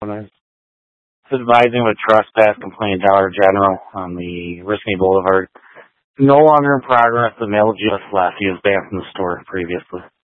Commissioners. Advising of a trespass complaint Dollar General on the Risney Boulevard. No longer in progress. The mail just left. He was banned from the store previously.